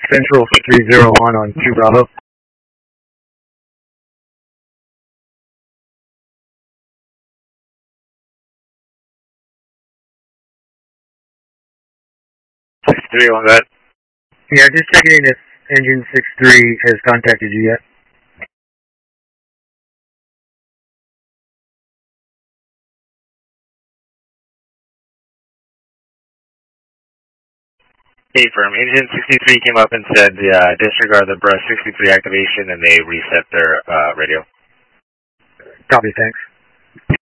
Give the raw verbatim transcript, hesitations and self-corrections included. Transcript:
Central for three zero one on two Bravo. six three on that. Yeah, just checking in if engine six three has contacted you yet. Hey, firm. Engine sixty-three came up and said uh, disregard the brush sixty-three activation, and they reset their uh, radio. Copy, thanks.